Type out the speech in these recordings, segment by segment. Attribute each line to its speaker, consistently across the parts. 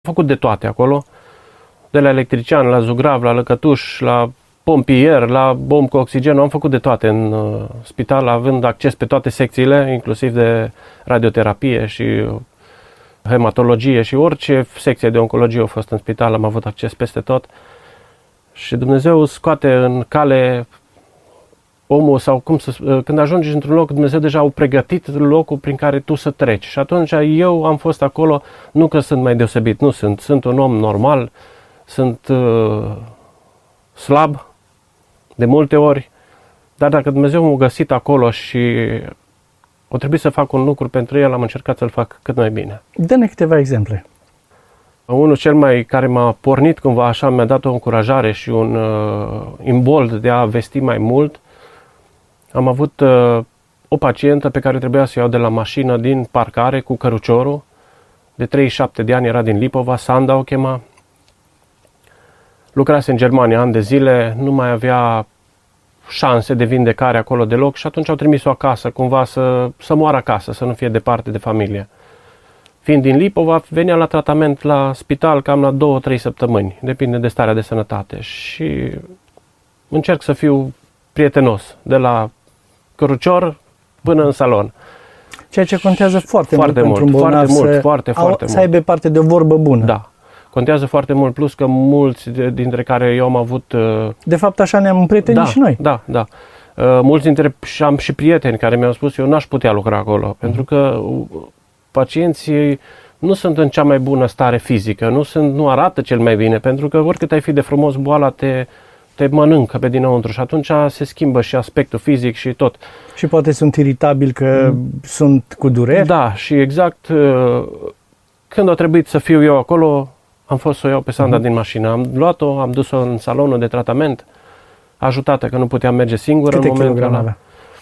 Speaker 1: făcut de toate acolo, de la electrician, la zugrav, la lăcătuș, la pompier, la om cu oxigen, am făcut de toate în spital, având acces pe toate secțiile, inclusiv de radioterapie și hematologie și orice secție de oncologie a fost în spital, am avut acces peste tot. Și Dumnezeu scoate în cale omul sau când ajungi într-un loc, Dumnezeu deja a pregătit locul prin care tu să treci. Și atunci eu am fost acolo, nu că sunt mai deosebit, nu sunt un om normal, sunt slab de multe ori, dar dacă Dumnezeu m-a găsit acolo și o trebuie să fac un lucru pentru el, am încercat să-l fac cât mai bine.
Speaker 2: Dă-ne câteva exemple.
Speaker 1: Unul care m-a pornit cumva așa, mi-a dat o încurajare și un imbold de a vesti mai mult. Am avut o pacientă pe care trebuia să o iau de la mașină din parcare cu căruciorul, de 37 de ani, era din Lipova, Sanda o chema. Lucrase în Germania ani de zile, nu mai avea șanse de vindecare acolo deloc și atunci au trimis-o acasă, cumva să moară acasă, să nu fie departe de familie. Fiind din Lipova, venea la tratament la spital cam la 2-3 săptămâni, depinde de starea de sănătate. Și încerc să fiu prietenos, de la cărucior până în salon.
Speaker 2: Ceea ce contează foarte mult pentru un bolnav să aibă parte de o vorbă bună.
Speaker 1: Da. Contează foarte mult, plus că mulți dintre care eu am avut...
Speaker 2: De fapt, așa ne-am împrietenit și noi.
Speaker 1: Da. Mulți dintre și am și prieteni care mi-au spus eu n-aș putea lucra acolo, pentru că pacienții nu sunt în cea mai bună stare fizică, nu arată cel mai bine, pentru că oricât ai fi de frumos, boala te mănâncă pe dinăuntru și atunci se schimbă și aspectul fizic și tot.
Speaker 2: Și poate sunt iritabili că sunt cu dureri?
Speaker 1: Da, și exact când a trebuit să fiu eu acolo, am fost să o iau pe Sanda din mașină. Am luat-o, am dus-o în salonul de tratament, ajutată că nu puteam merge singură.
Speaker 2: Câte kilograme avea?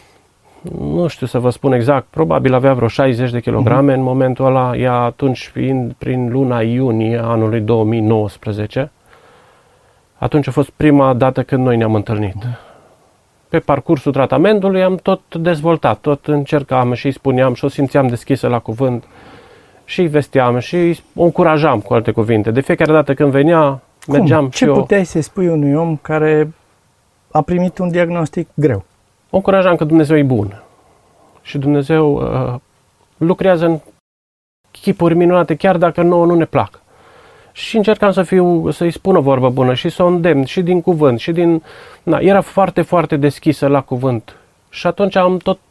Speaker 1: Nu știu să vă spun exact, probabil avea vreo 60 de kilograme în momentul ăla, ea atunci fiind prin luna iunie anului 2019. Atunci a fost prima dată când noi ne-am întâlnit. Pe parcursul tratamentului am tot dezvoltat, tot încercam și îi spuneam și o simțeam deschisă la cuvânt și îi vesteam și o încurajam, cu alte cuvinte. De fiecare dată când venea, mergeam și eu.
Speaker 2: Ce puteai să-i spui unui om care a primit un diagnostic greu?
Speaker 1: O încurajam că Dumnezeu e bun și Dumnezeu lucrează în chipuri minunate, chiar dacă nouă nu ne plac. Și încercam să-i spun o vorbă bună și să o îndemn și din cuvânt și din... era foarte, foarte deschisă la cuvânt și atunci am tot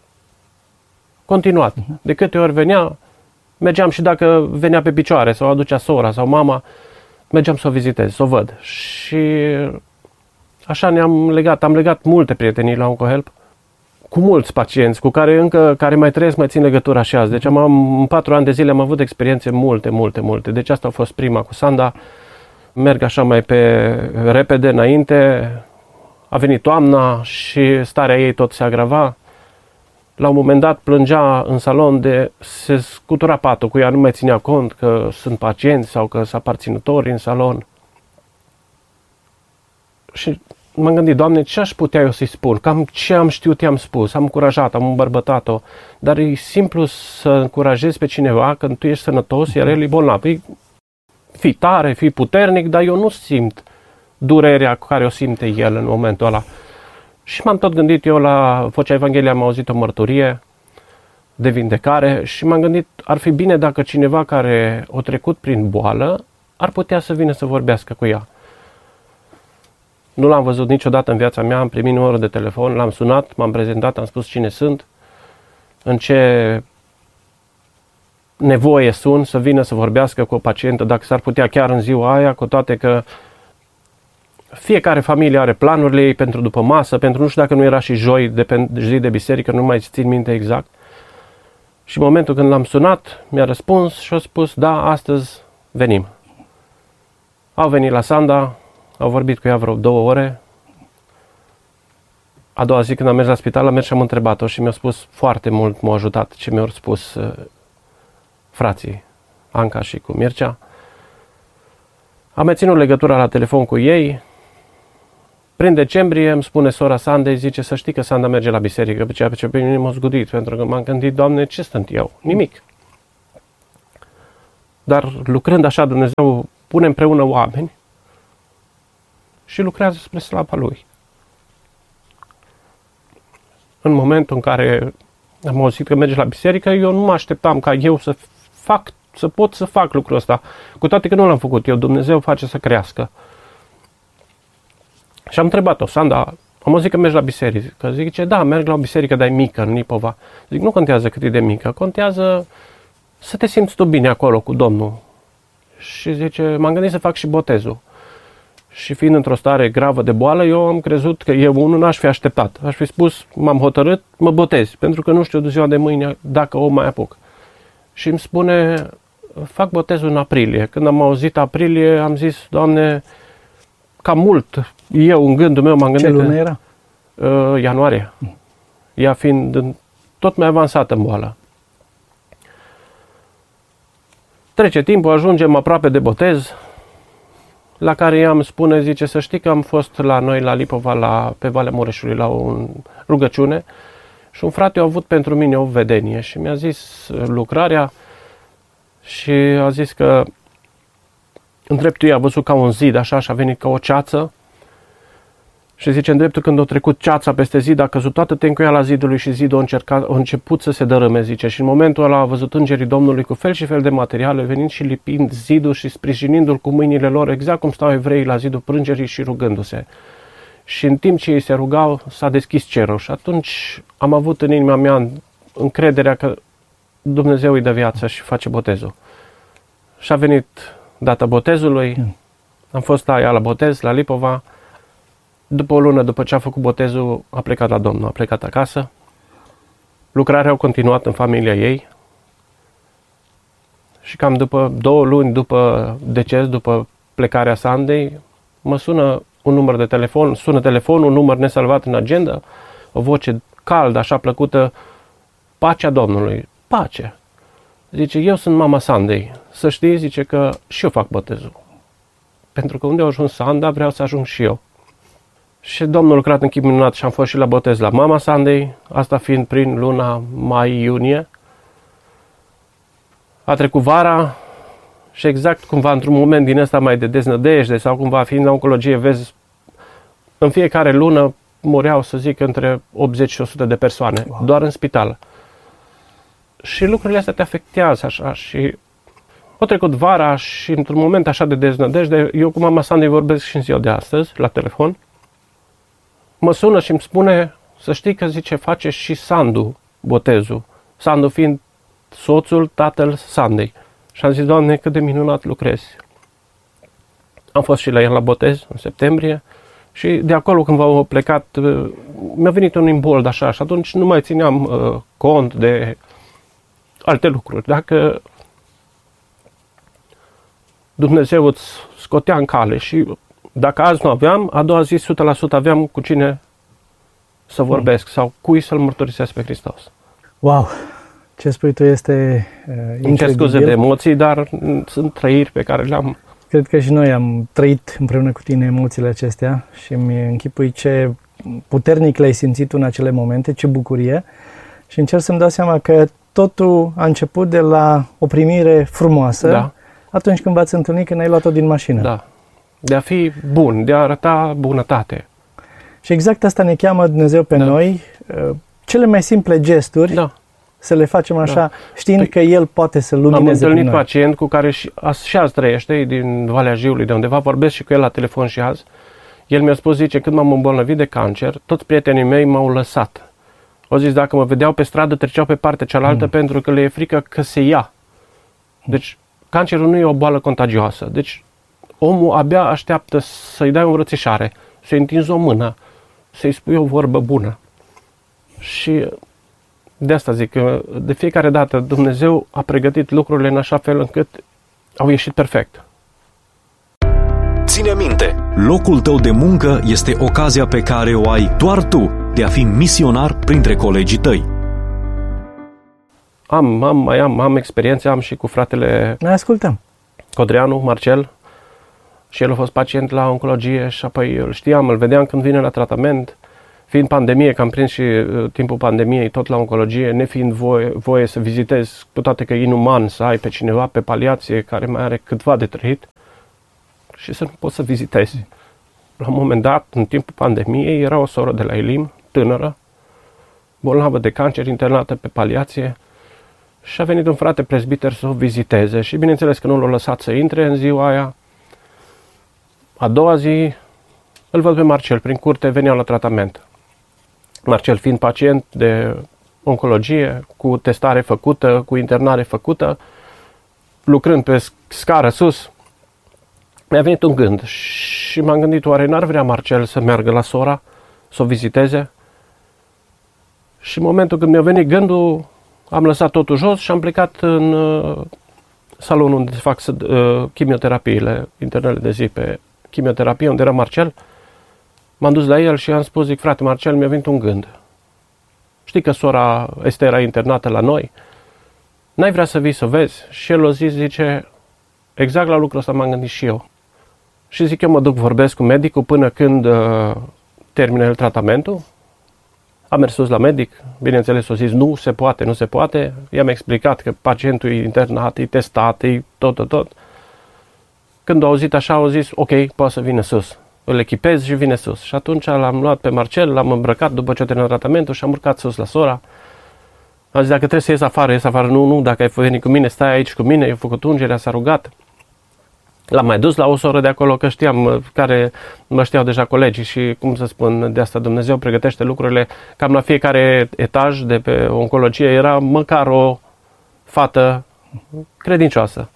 Speaker 1: continuat. De câte ori venea, mergeam și dacă venea pe picioare sau aducea sora sau mama, mergeam să o vizitez, să o văd. Și așa am legat multe prietenii la OncoHelp cu mulți pacienți cu care mai trăiesc, mai țin legătura și azi. Deci în 4 ani de zile am avut experiențe multe. Deci asta a fost prima cu Sanda. Merg așa mai pe repede înainte. A venit toamna și starea ei tot se agrava. La un moment dat plângea în salon se scutura patul cu ea, nu mai ținea cont că sunt pacienți sau că sunt aparținători în salon. Și m-am gândit, Doamne, ce aș putea eu să-i spun? Cam ce am știut i-am spus, am încurajat, am îmbărbătat-o, dar e simplu să încurajezi pe cineva când tu ești sănătos, iar el e bolnav. Fii tare, fii puternic, dar eu nu simt durerea cu care o simte el în momentul ăla. Și m-am tot gândit eu la Vocea Evangheliei, am auzit o mărturie de vindecare și m-am gândit, ar fi bine dacă cineva care a trecut prin boală ar putea să vină să vorbească cu ea. Nu l-am văzut niciodată în viața mea, am primit numărul de telefon, l-am sunat, m-am prezentat, am spus cine sunt, în ce nevoie sunt să vină să vorbească cu o pacientă, dacă s-ar putea chiar în ziua aia, cu toate că fiecare familie are planurile ei pentru după masă, pentru nu știu dacă nu era și joi, zi de biserică, nu mai țin minte exact. Și în momentul când l-am sunat, mi-a răspuns și a spus, da, astăzi venim. Au venit la Sanda, au vorbit cu ea vreo 2 ore. A doua zi când am mers la spital, am mers și am întrebat-o și mi-a spus foarte mult, m-a ajutat ce mi-au spus frații, Anca și cu Mircea. Am mai ținut legătura la telefon cu ei. Prin decembrie îmi spune sora Sandei, zice să știi că Sanda merge la biserică, ce pe mine m-a zgudit, pentru că m-am gândit, Doamne, ce sunt eu? Nimic. Dar lucrând așa, Dumnezeu pune împreună oameni și lucrează spre slava Lui. În momentul în care am auzit că merge la biserică, eu nu mă așteptam ca eu să pot să fac lucrul ăsta. Cu toate că nu l-am făcut eu, Dumnezeu face să crească. Și am întrebat-o, Sanda, am auzit că mergi la biserică. Zice, da, merg la o biserică, dar e mică, în Nipova. Zic, nu contează cât e de mică, contează să te simți tu bine acolo cu Domnul. Și zice, m-am gândit să fac și botezul. Și fiind într-o stare gravă de boală, eu am crezut că eu unul n-aș fi așteptat. Aș fi spus, m-am hotărât, mă botez, pentru că nu știu de ziua de mâine dacă o mai apuc. Și îmi spune, fac botezul în aprilie. Când am auzit aprilie, am zis, Doamne, cam mult. Eu, în gândul meu, m-am gândit...
Speaker 2: Ce lună era?
Speaker 1: Ianuarie. Ea fiind tot mai avansată în boală. Trece timpul, ajungem aproape de botez, la care ea îmi spune, zice, să știi că am fost la noi, la Lipova, pe Valea Mureșului, la o rugăciune și un frate a avut pentru mine o vedenie și mi-a zis lucrarea și a zis că în dreptul ei a văzut ca un zid așa și a venit ca o ceață și zice, în dreptul când a trecut ceața peste zid, a căzut toată tencuiala zidului și zidul a început să se dărâme, zice, și în momentul ăla a văzut îngerii Domnului cu fel și fel de materiale, venind și lipind zidul și sprijinindu-l cu mâinile lor, exact cum stau evreii la zidul prângerii și rugându-se. Și în timp ce ei se rugau, s-a deschis cerul și atunci am avut în inima mea încrederea că Dumnezeu îi dă viață și face botezul. Și a venit data botezului, am fost la ea la botez, la Lipova. După o lună, după ce a făcut botezul, a plecat la Domnul, a plecat acasă. Lucrarea a continuat în familia ei. Și cam după 2 luni după deces, după plecarea Sandei, mă sună un număr de telefon, sună telefonul, un număr nesalvat în agenda, o voce caldă, așa plăcută, pacea Domnului, pace. Zice, eu sunt mama Sandei, să știi, zice că și eu fac botezul. Pentru că unde a ajuns Sanda, vreau să ajung și eu. Și Domnul a lucrat în chip minunat și am fost și la botez la mama Sandei, asta fiind prin luna mai-iunie. A trecut vara și exact cumva într-un moment din ăsta mai de deznădejde sau cumva fiind la oncologie, vezi, în fiecare lună mureau, să zic, între 80 și 100 de persoane, wow, doar în spital. Și lucrurile astea te afectează așa și a trecut vara și într-un moment așa de deznădejde, eu cu mama Sandei vorbesc și în ziua de astăzi, la telefon. Mă sună și îmi spune, să știi că, zice, face și Sandu botezul. Sandu fiind soțul, tatăl Sandei. Și am zis, Doamne, cât de minunat lucrezi. Am fost și la el la botez în septembrie și de acolo când v-au plecat, mi-a venit un imbold așa și atunci nu mai țineam cont de alte lucruri. Dacă Dumnezeu îți scotea în cale și dacă azi nu aveam, a doua zi 100% aveam cu cine să vorbesc sau cui să-L mărturisesc pe Hristos.
Speaker 2: Wow! Ce spui tu este incredibil.
Speaker 1: Îmi cer scuze de emoții, dar sunt trăiri pe care le-am.
Speaker 2: Cred că și noi am trăit împreună cu tine emoțiile acestea și îmi închipui ce puternic le-ai simțit în acele momente, ce bucurie. Și încerc să-mi dau seama că totul a început de la o primire frumoasă, da, atunci când v-ați întâlnit, când ai luat-o din mașină.
Speaker 1: Da. De a fi bun, de a arăta bunătate.
Speaker 2: Și exact asta ne cheamă Dumnezeu pe noi, cele mai simple gesturi, să le facem așa, știind că El poate să lumineze prin noi.
Speaker 1: Am întâlnit pacient cu care și azi trăiește, din Valea Jiului, de undeva, vorbesc și cu el la telefon și azi. El mi-a spus, zice, când m-am îmbolnăvit de cancer, toți prietenii mei m-au lăsat. Au zis, dacă mă vedeau pe stradă, treceau pe partea cealaltă pentru că le e frică că se ia. Deci, cancerul nu e o boală contagioasă. Deci, omul abia așteaptă să-i dai o îmbrățișare, să-i întinzi o mână, să-i spui o vorbă bună. Și de asta zic că de fiecare dată Dumnezeu a pregătit lucrurile în așa fel încât au ieșit perfect.
Speaker 3: Ține minte, locul tău de muncă este ocazia pe care o ai doar tu de a fi misionar printre colegii tăi.
Speaker 1: Am experiențe, am și cu fratele.
Speaker 2: Ne ascultăm.
Speaker 1: Codreanu, Marcel. Și el a fost pacient la oncologie și apoi îl știam, îl vedeam când vine la tratament. fiind pandemie, că am prins și timpul pandemiei tot la oncologie, nefiind voie să vizitez, cu toate că e inuman să ai pe cineva pe paliație care mai are câtva de trăit și să nu poți să vizitezi. La un moment dat, în timpul pandemiei, era o soră de la Elim, tânără, bolnavă de cancer, internată pe paliație și a venit un frate prezbiter să o viziteze și bineînțeles că nu l-a lăsat să intre în ziua aia. A doua zi îl văd pe Marcel prin curte, venea la tratament. Marcel fiind pacient de oncologie, cu testare făcută, cu internare făcută, lucrând pe scară sus, mi-a venit un gând și m-am gândit, oare n-ar vrea Marcel să meargă la sora, să o viziteze? Și în momentul când mi-a venit gândul, am lăsat totul jos și am plecat în salonul unde se fac chimioterapiile, internele de zi pe chimioterapie, unde era Marcel. M-am dus la el și i-am spus, zic, frate Marcel, mi-a venit un gând. Știi că sora este era internată la noi? N-ai vrea să vii să vezi? Și el a zis, zice, exact la lucrul ăsta m-am gândit și eu. Și zic, eu mă duc, vorbesc cu medicul până când termină el tratamentul. Am mers sus la medic, bineînțeles a zis, nu se poate, nu se poate. I-am explicat că pacientul e internat, e testat, e tot. Când au auzit așa, au zis, ok, poate să vină sus. Îl echipez și vine sus. Și atunci l-am luat pe Marcel, l-am îmbrăcat după ce a terminat tratamentul și am urcat sus la sora. Am zis, dacă trebuie să ies afară, nu, dacă ai venit cu mine, stai aici cu mine, eu făcut ungerea, s-a rugat. L-am mai dus la o soră de acolo, că știam, care mă știau deja colegii și, cum să spun, de asta Dumnezeu pregătește lucrurile, cam la fiecare etaj de pe oncologie era măcar o fată credincioasă.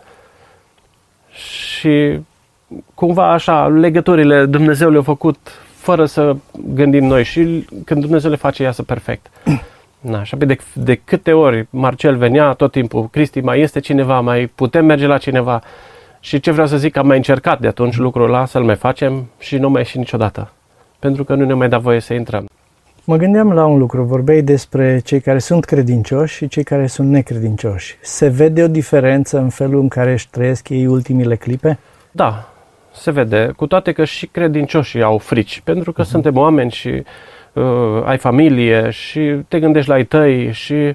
Speaker 1: Și cumva așa, legăturile Dumnezeu le-a făcut fără să gândim noi și când Dumnezeu le face, iasă perfect. Na, și apoi de câte ori Marcel venea tot timpul, Cristi, mai este cineva, mai putem merge la cineva. Și ce vreau să zic, am mai încercat de atunci lucrul ăla să-l mai facem și nu mai ieși niciodată. Pentru că nu ne mai da voie să intrăm.
Speaker 2: Mă gândeam la un lucru, vorbeai despre cei care sunt credincioși și cei care sunt necredincioși. Se vede o diferență în felul în care își trăiesc ei ultimile clipe?
Speaker 1: Da, se vede, cu toate că și credincioșii au frici, pentru că suntem oameni și ai familie și te gândești la ai tăi și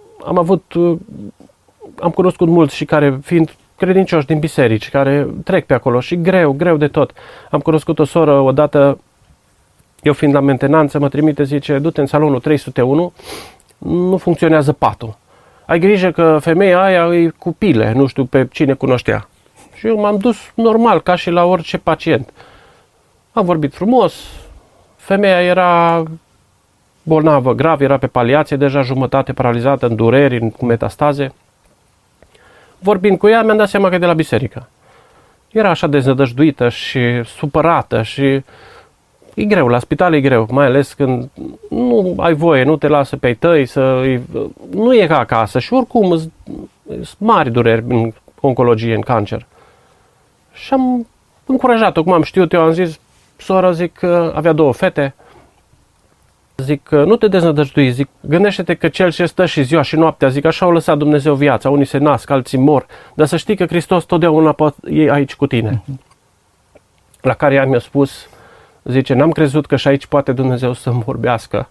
Speaker 1: am cunoscut mulți și care fiind credincioși din biserici, care trec pe acolo și greu de tot. Am cunoscut o soră odată, eu fiind la mentenanță, mă trimite, zice, du-te în salonul 301, nu funcționează patul. Ai grijă că femeia aia e cu pile, nu știu pe cine cunoștea. Și eu m-am dus normal, ca și la orice pacient. Am vorbit frumos, femeia era bolnavă, grav, era pe paliație, deja jumătate paralizată, în dureri, cu metastaze. Vorbind cu ea, mi-am dat seama că e de la biserică. Era așa deznădăjduită și supărată și e greu, la spital e greu, mai ales când nu ai voie, nu te lasă pe ai tăi, nu e ca acasă și oricum sunt mari dureri în oncologie, în cancer. Și am încurajat-o, cum am știut, eu am zis, sora, zic că avea 2 fete, zic că nu te deznădăjdui, zic, gândește-te că cel ce stă și ziua și noaptea, zic, așa au lăsat Dumnezeu viața, unii se nasc, alții mor, dar să știi că Hristos totdeauna e aici cu tine. La care ea mi-a spus, zice, n-am crezut că și aici poate Dumnezeu să-mi vorbească.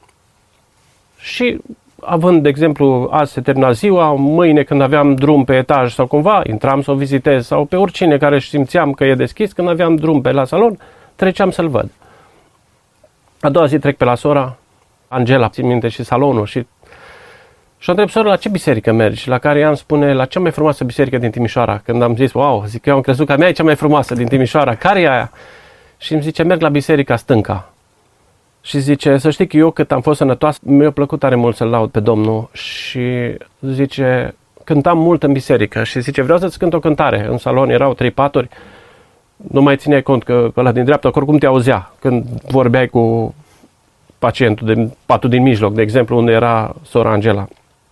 Speaker 1: Și având, de exemplu, azi se termina ziua, mâine când aveam drum pe etaj sau cumva, intram să o vizitez sau pe oricine care simțeam că e deschis, când aveam drum pe la salon, treceam să-l văd. A doua zi trec pe la sora, Angela, țin minte, și salonul și o întreb, sora, la ce biserică mergi? La care ea îmi spune, la cea mai frumoasă biserică din Timișoara. Când am zis, wow, zic, eu am crezut că a mea e cea mai frumoasă din Timișoara. Care e aia? Și îmi zice, merg la biserica stânca. Și zice, să știi că eu cât am fost sănătoasă, mi-a plăcut tare mult să-L laud pe Domnul. Și zice, cântam mult în biserică și zice, vreau să-ți cânt o cântare. În salon erau 3 paturi. Nu mai țineai cont că ăla din dreapta, că oricum te auzea când vorbeai cu pacientul de patul din mijloc, de exemplu, unde era sora Angela.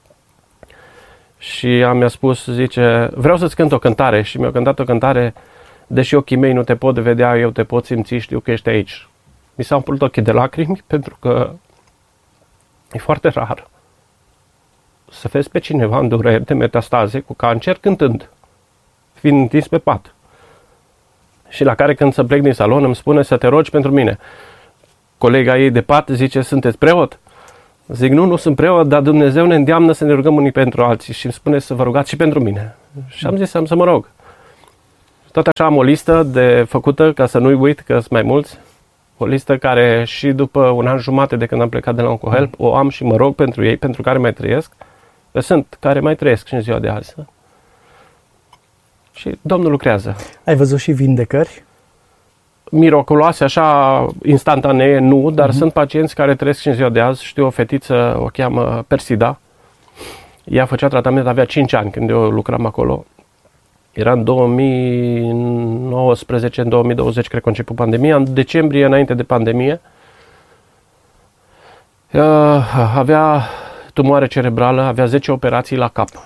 Speaker 1: Și mi-a spus, zice, vreau să-ți cânt o cântare. Și mi-a cântat o cântare, deși ochii mei nu te pot vedea, eu te pot simți, știu că ești aici. Mi s-au umplut ochii de lacrimi, pentru că e foarte rar să vezi pe cineva în dureri de metastaze cu cancer cântând, fiind întins pe pat. Și la care când să plec din salon îmi spune să te rogi pentru mine. colega ei de pat zice, sunteți preot? Zic, nu sunt preot, dar Dumnezeu ne îndeamnă să ne rugăm unii pentru alții și îmi spune să vă rugați și pentru mine. Și am zis, am să mă rog. Tot așa am o listă de făcută, ca să nu-i uit, că sunt mai mulți. O listă care și după un an jumate de când am plecat de la OncoHelp, o am și mă rog pentru ei, pentru care mai trăiesc. Sunt care mai trăiesc și în ziua de azi. Și Domnul lucrează.
Speaker 2: Ai văzut și vindecări?
Speaker 1: Miraculoase, așa, instantanee, nu, dar sunt pacienți care trăiesc și în ziua de azi. Știu o fetiță, o cheamă Persida. Ea făcea tratament, avea 5 ani când eu lucram acolo. Era în 2019, în 2020, cred că a început pandemia. În decembrie, înainte de pandemie, avea tumoare cerebrală, avea 10 operații la cap,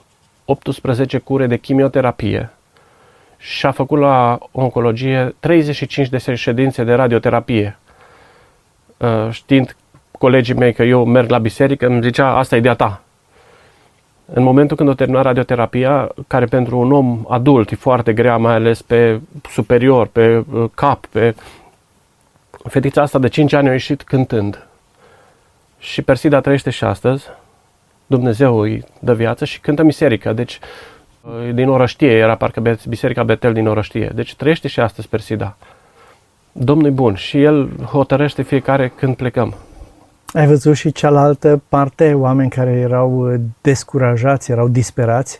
Speaker 1: 18 cure de chimioterapie și a făcut la oncologie 35 de ședințe de radioterapie. Știind colegii mei că eu merg la biserică, îmi zicea, asta e de-a ta. În momentul când o termina radioterapia, care pentru un om adult e foarte grea, mai ales pe superior, pe cap, fetița asta de 5 ani a ieșit cântând. Și Persida trăiește și astăzi. Dumnezeu îi dă viață și cântă miserică. Deci, din Orăștie, era parcă Biserica Betel din Orăștie. Deci trăiește și astăzi Persida. Domnul e bun și El hotărăște fiecare când plecăm.
Speaker 2: Ai văzut și cealaltă parte, oameni care erau descurajați, erau disperați?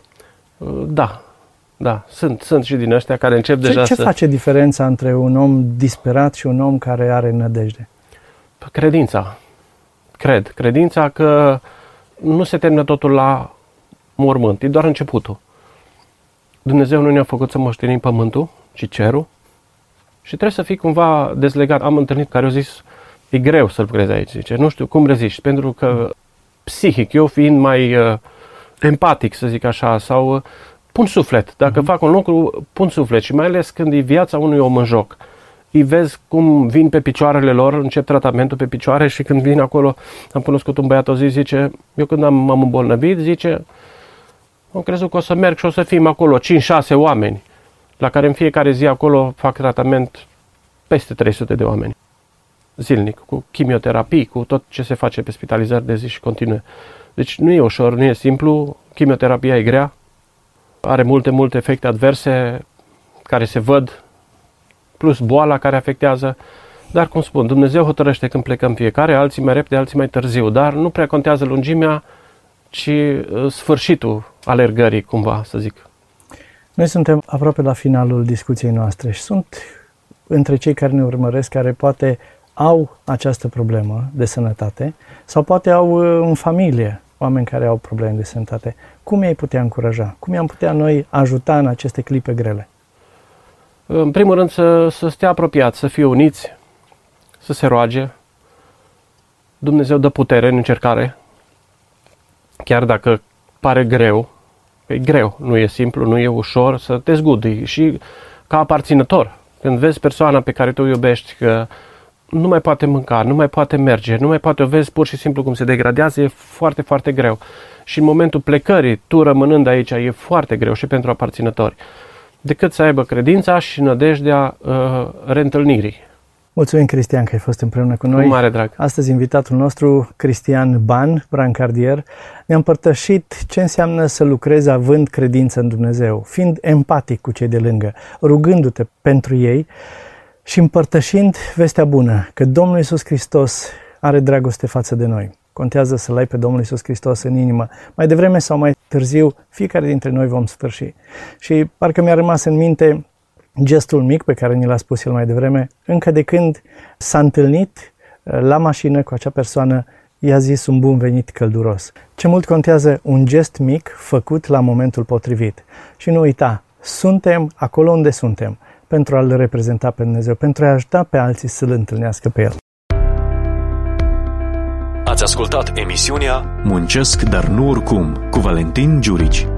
Speaker 2: Da. Sunt și din ăștia care încep deja Ce face diferența între un om disperat și un om care are nădejde?
Speaker 1: Credința. Credința că nu se termină totul la mormânt, e doar începutul. Dumnezeu nu ne-a făcut să moștenim pământul, ci cerul și trebuie să fii cumva dezlegat. Am întâlnit care au zis, e greu să lucrezi aici, zice, nu știu cum reziști, pentru că psihic, eu fiind mai empatic, să zic așa, sau pun suflet. Dacă fac un lucru, pun suflet și mai ales când e viața unui om în joc. Îi vezi cum vin pe picioarele lor, încep tratamentul pe picioare și când vin acolo, am cunoscut un băiat o zi, zice, eu când m-am îmbolnăvit, zice, am crezut că o să merg și o să fim acolo 5-6 oameni, la care în fiecare zi acolo fac tratament peste 300 de oameni, zilnic, cu chimioterapii, cu tot ce se face pe spitalizări de zi și continue. Deci nu e ușor, nu e simplu, chimioterapia e grea, are multe efecte adverse care se văd, plus boala care afectează, dar cum spun, Dumnezeu hotărăște când plecăm fiecare, alții mai repede, alții mai târziu, dar nu prea contează lungimea, ci sfârșitul alergării, cumva, să zic.
Speaker 2: Noi suntem aproape la finalul discuției noastre și sunt între cei care ne urmăresc, care poate au această problemă de sănătate sau poate au în familie oameni care au probleme de sănătate. Cum i-ai putea încuraja? Cum i-am putea noi ajuta în aceste clipe grele?
Speaker 1: În primul rând să stea apropiați, să fie uniți, să se roage. Dumnezeu dă putere în încercare, chiar dacă pare greu. E greu, nu e simplu, nu e ușor să te zgudui și ca aparținător. Când vezi persoana pe care tu o iubești că nu mai poate mânca, nu mai poate merge, nu mai poate, o vezi pur și simplu cum se degradează, e foarte, foarte greu. Și în momentul plecării, tu rămânând aici, e foarte greu și pentru aparținători, decât să aibă credința și nădejdea reîntâlnirii.
Speaker 2: Mulțumim, Cristian, că ai fost împreună cu noi.
Speaker 1: Cu mare drag.
Speaker 2: Astăzi invitatul nostru, Cristian Ban, brancardier, ne-a împărtășit ce înseamnă să lucrezi având credință în Dumnezeu, fiind empatic cu cei de lângă, rugându-te pentru ei și împărtășind vestea bună, că Domnul Iisus Hristos are dragoste față de noi. Contează să-L ai pe Domnul Iisus Hristos în inimă. Mai devreme sau mai târziu, fiecare dintre noi vom sfârși. Și parcă mi-a rămas în minte gestul mic pe care ni l-a spus el mai devreme, încă de când s-a întâlnit la mașină cu acea persoană, i-a zis un bun venit călduros. Ce mult contează un gest mic făcut la momentul potrivit. Și nu uita, suntem acolo unde suntem pentru a-L reprezenta pe Dumnezeu, pentru a ajuta pe alții să-L întâlnească pe El.
Speaker 3: Ați ascultat emisiunea Muncesc, dar nu oricum, cu Valentin Giurici.